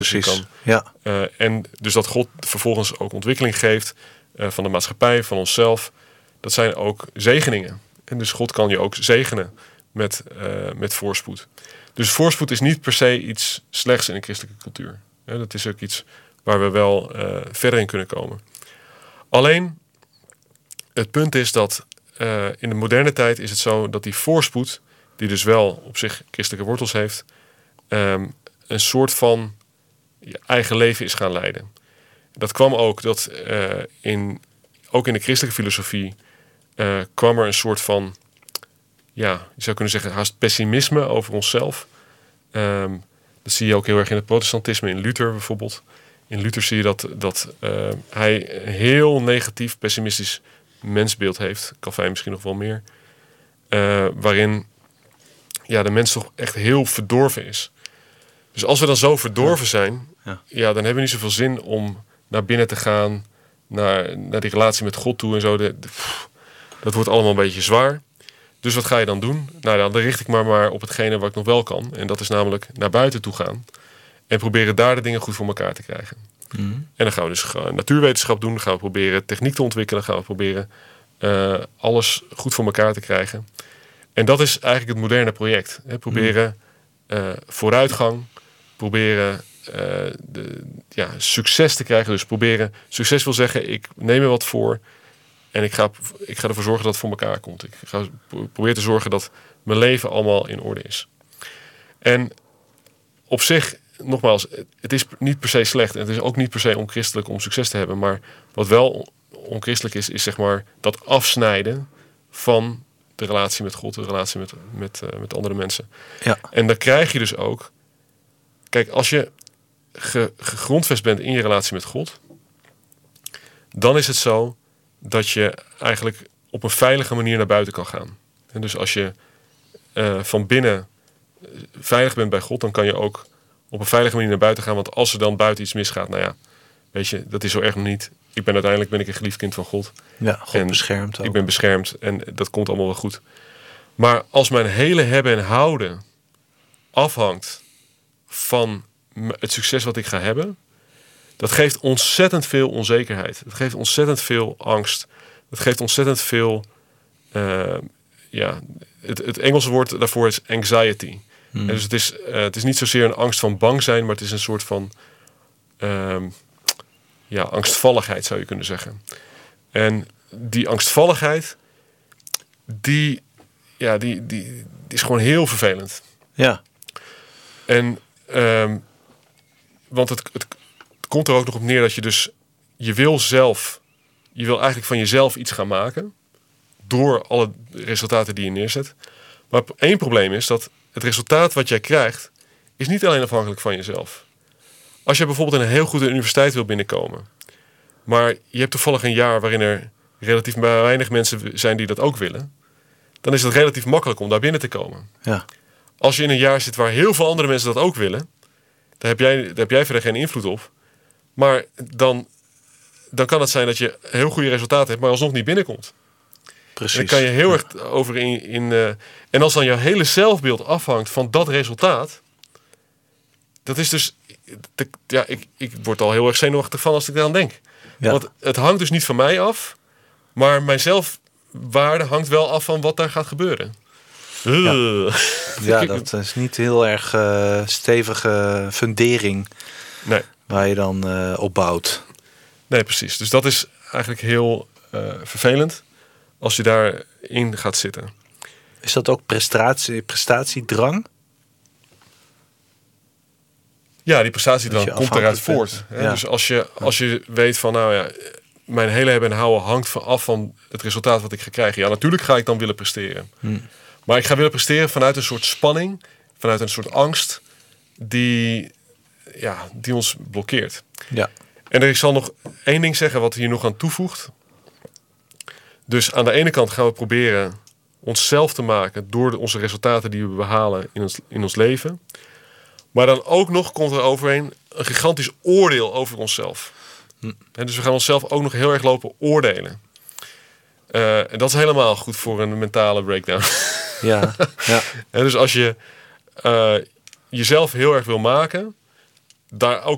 Precies, kan, en dus dat God vervolgens ook ontwikkeling geeft van de maatschappij, van onszelf. Dat zijn ook zegeningen. En dus God kan je ook zegenen met voorspoed. Dus voorspoed is niet per se iets slechts in een christelijke cultuur. Dat is ook iets waar we wel verder in kunnen komen. Alleen, het punt is dat in de moderne tijd is het zo dat die voorspoed, die dus wel op zich christelijke wortels heeft, een soort van eigen leven is gaan leiden. Dat kwam ook dat ook in de christelijke filosofie kwam er een soort van, je zou kunnen zeggen, haast pessimisme over onszelf. Dat zie je ook heel erg in het protestantisme, in Luther bijvoorbeeld. In Luther zie je dat hij een heel negatief, pessimistisch mensbeeld heeft. Calvijn misschien nog wel meer. Waarin de mens toch echt heel verdorven is. Dus als we dan zo verdorven zijn, dan hebben we niet zoveel zin om naar binnen te gaan, naar die relatie met God toe en zo. Dat wordt allemaal een beetje zwaar. Dus wat ga je dan doen? Nou, dan richt ik maar op hetgene wat ik nog wel kan. En dat is namelijk naar buiten toe gaan. En proberen daar de dingen goed voor elkaar te krijgen. En dan gaan we dus natuurwetenschap doen. Dan gaan we proberen techniek te ontwikkelen. Dan gaan we proberen alles goed voor elkaar te krijgen. En dat is eigenlijk het moderne project. Proberen vooruitgang. Proberen succes te krijgen. Dus proberen, succes wil zeggen, ik neem er wat voor. En ik ga ervoor zorgen dat het voor elkaar komt. Ik ga proberen te zorgen dat mijn leven allemaal in orde is. En op zich, nogmaals, het is niet per se slecht. En het is ook niet per se onchristelijk om succes te hebben. Maar wat wel onchristelijk is zeg maar dat afsnijden van de relatie met God. De relatie met andere mensen. Ja. En dan krijg je dus ook, kijk, als je gegrondvest bent in je relatie met God, dan is het zo dat je eigenlijk op een veilige manier naar buiten kan gaan. En dus als je van binnen veilig bent bij God, dan kan je ook op een veilige manier naar buiten gaan. Want als er dan buiten iets misgaat, weet je, dat is zo erg nog niet. Uiteindelijk ben ik een geliefd kind van God. Ja, God beschermt ook. Ik ben beschermd en dat komt allemaal wel goed. Maar als mijn hele hebben en houden afhangt van het succes wat ik ga hebben, dat geeft ontzettend veel onzekerheid. Het geeft ontzettend veel angst. Het geeft ontzettend veel, het Engelse woord daarvoor is anxiety. En dus het is niet zozeer een angst van bang zijn, maar het is een soort van angstvalligheid, zou je kunnen zeggen. En die angstvalligheid, die is gewoon heel vervelend. Ja. En want het komt er ook nog op neer dat je dus, je wil eigenlijk van jezelf iets gaan maken door alle resultaten die je neerzet. Maar één probleem is dat het resultaat wat jij krijgt is niet alleen afhankelijk van jezelf. Als je bijvoorbeeld in een heel goede universiteit wil binnenkomen, maar je hebt toevallig een jaar waarin er relatief weinig mensen zijn die dat ook willen, dan is het relatief makkelijk om daar binnen te komen. Ja. Als je in een jaar zit waar heel veel andere mensen dat ook willen, daar heb jij verder geen invloed op. Maar dan kan het zijn dat je heel goede resultaten hebt, maar alsnog niet binnenkomt. Precies. En dan kan je heel erg over en als dan jouw hele zelfbeeld afhangt van dat resultaat, dat is dus, ik word al heel erg zenuwachtig van als ik eraan denk. Ja. Want het hangt dus niet van mij af, maar mijn zelfwaarde hangt wel af van wat daar gaat gebeuren. Ja, dat is niet heel erg stevige fundering waar je dan op bouwt. Nee, precies. Dus dat is eigenlijk heel vervelend als je daarin gaat zitten. Is dat ook prestatiedrang? Ja, die prestatiedrang komt eruit voort. Hè? Ja. Dus als je weet van, mijn hele hebben en houden hangt af van het resultaat wat ik ga krijgen. Ja, natuurlijk ga ik dan willen presteren. Maar ik ga willen presteren vanuit een soort spanning, vanuit een soort angst die ons blokkeert. Ja. En ik zal nog één ding zeggen wat hier nog aan toevoegt. Dus aan de ene kant gaan we proberen onszelf te maken door onze resultaten die we behalen in ons leven. Maar dan ook nog komt er overheen een gigantisch oordeel over onszelf. En dus we gaan onszelf ook nog heel erg lopen oordelen. En dat is helemaal goed voor een mentale breakdown. Ja. En dus als je jezelf heel erg wil maken, daar ook